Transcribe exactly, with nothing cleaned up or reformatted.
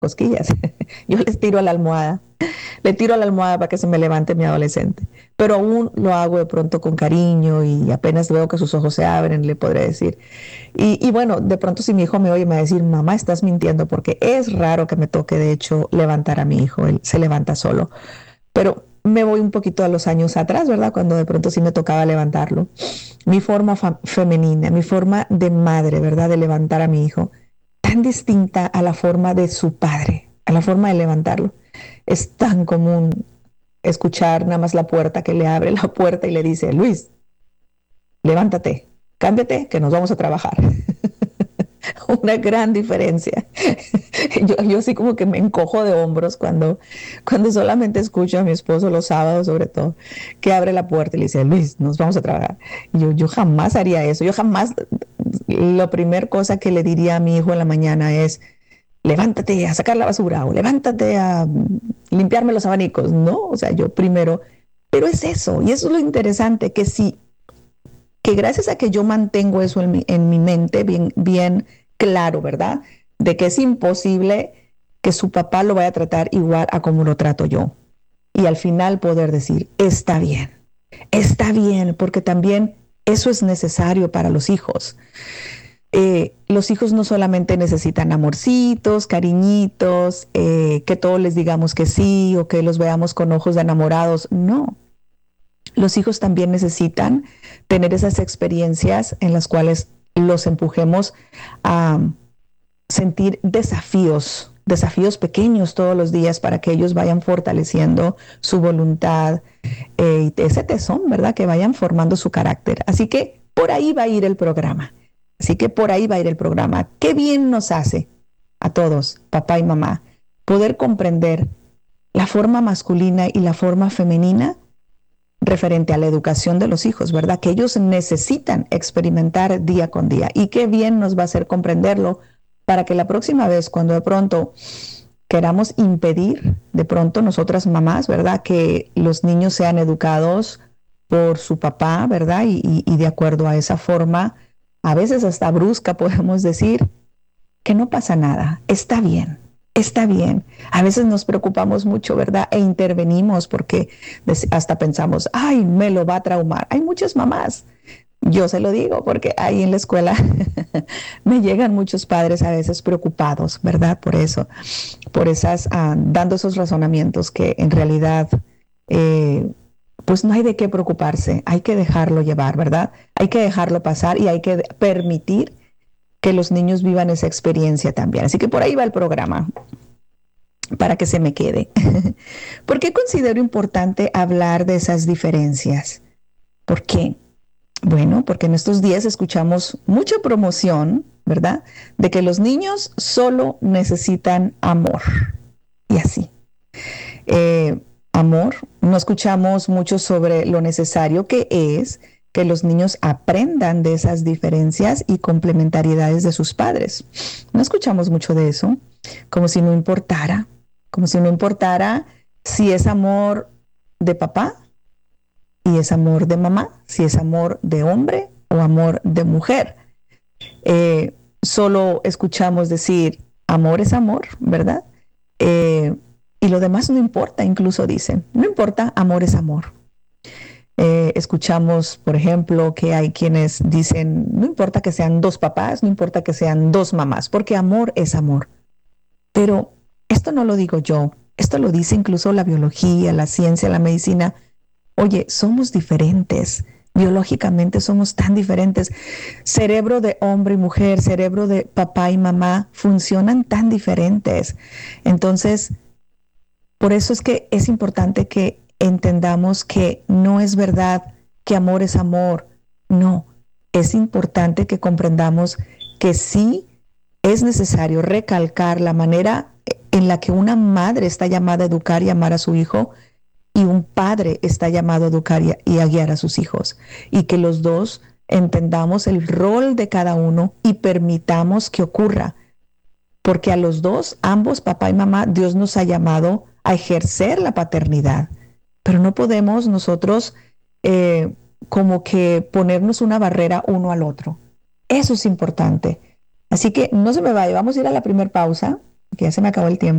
cosquillas. Yo les tiro a la almohada, le tiro a la almohada para que se me levante mi adolescente. Pero aún lo hago de pronto con cariño y apenas veo que sus ojos se abren, le podré decir. Y, y bueno, de pronto si mi hijo me oye, me va a decir, mamá, estás mintiendo, porque es raro que me toque, de hecho, levantar a mi hijo. Él se levanta solo. Pero me voy un poquito a los años atrás, ¿verdad? Cuando de pronto sí me tocaba levantarlo. Mi forma fa- femenina, mi forma de madre, ¿verdad? De levantar a mi hijo, tan distinta a la forma de su padre, a la forma de levantarlo. Es tan común escuchar nada más la puerta, que le abre la puerta y le dice, Luis, levántate, cámbiate, que nos vamos a trabajar. Una gran diferencia. Yo, yo sí como que me encojo de hombros cuando, cuando solamente escucho a mi esposo los sábados, sobre todo, que abre la puerta y le dice, Luis, nos vamos a trabajar. Y yo, yo jamás haría eso. Yo jamás, la primera cosa que le diría a mi hijo en la mañana es, levántate a sacar la basura o levántate a limpiarme los abanicos. No, o sea, yo primero, pero es eso. Y eso es lo interesante, que si, que gracias a que yo mantengo eso en mi, en mi mente bien, bien claro, ¿verdad? De que es imposible que su papá lo vaya a tratar igual a como lo trato yo. Y al final poder decir, está bien, está bien, porque también eso es necesario para los hijos. Eh, los hijos no solamente necesitan amorcitos, cariñitos, eh, que todos les digamos que sí o que los veamos con ojos de enamorados. No, los hijos también necesitan tener esas experiencias en las cuales los empujemos a sentir desafíos, desafíos pequeños todos los días para que ellos vayan fortaleciendo su voluntad eh, y ese tesón, ¿verdad? Que vayan formando su carácter. Así que por ahí va a ir el programa. Así que por ahí va a ir el programa. Qué bien nos hace a todos, papá y mamá, poder comprender la forma masculina y la forma femenina referente a la educación de los hijos, ¿verdad? Que ellos necesitan experimentar día con día. Y qué bien nos va a hacer comprenderlo para que la próxima vez, cuando de pronto queramos impedir, de pronto nosotras mamás, ¿verdad? Que los niños sean educados por su papá, ¿verdad? Y, y, y de acuerdo a esa forma, a veces hasta brusca, podemos decir que no pasa nada, está bien, está bien. A veces nos preocupamos mucho, ¿verdad? E intervenimos porque hasta pensamos, ay, me lo va a traumar. Hay muchas mamás, yo se lo digo, porque ahí en la escuela me llegan muchos padres a veces preocupados, ¿verdad? Por eso, por esas, uh, dando esos razonamientos que en realidad... Eh, pues no hay de qué preocuparse, hay que dejarlo llevar, ¿verdad? Hay que dejarlo pasar y hay que permitir que los niños vivan esa experiencia también. Así que por ahí va el programa, para que se me quede. ¿Por qué considero importante hablar de esas diferencias? ¿Por qué? Bueno, porque en estos días escuchamos mucha promoción, ¿verdad? De que los niños solo necesitan amor. Y así. Eh, amor, no escuchamos mucho sobre lo necesario que es que los niños aprendan de esas diferencias y complementariedades de sus padres. No escuchamos mucho de eso, como si no importara, como si no importara si es amor de papá y es amor de mamá, si es amor de hombre o amor de mujer. Eh, solo escuchamos decir, amor es amor, ¿verdad? Eh, Y lo demás no importa, incluso dicen, no importa, amor es amor. Eh, escuchamos, por ejemplo, que hay quienes dicen, no importa que sean dos papás, no importa que sean dos mamás, porque amor es amor. Pero esto no lo digo yo, esto lo dice incluso la biología, la ciencia, la medicina. Oye, somos diferentes, biológicamente somos tan diferentes. Cerebro de hombre y mujer, cerebro de papá y mamá funcionan tan diferentes. Entonces, por eso es que es importante que entendamos que no es verdad que amor es amor. No, es importante que comprendamos que sí es necesario recalcar la manera en la que una madre está llamada a educar y amar a su hijo y un padre está llamado a educar y a guiar a sus hijos. Y que los dos entendamos el rol de cada uno y permitamos que ocurra. Porque a los dos, ambos, papá y mamá, Dios nos ha llamado a ejercer la paternidad, pero no podemos nosotros eh, como que ponernos una barrera uno al otro. Eso es importante. Así que no se me vaya, vamos a ir a la primera pausa que ya se me acabó el tiempo.